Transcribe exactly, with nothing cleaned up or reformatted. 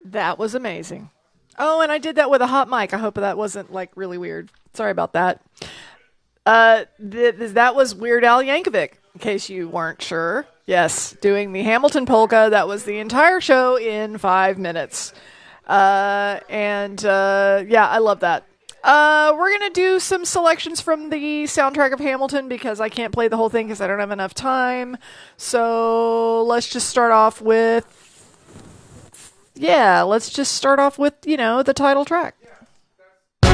That was amazing. Oh, and I did that with a hot mic. I hope that wasn't like really weird. Sorry about that. Uh, th- th- that was Weird Al Yankovic, in case you weren't sure. Yes, doing the Hamilton polka. That was the entire show in five minutes. Uh, and uh, yeah, I love that. Uh, we're gonna do some selections from the soundtrack of Hamilton because I can't play the whole thing because I don't have enough time. So let's just start off with, yeah, let's just start off with, you know, the title track.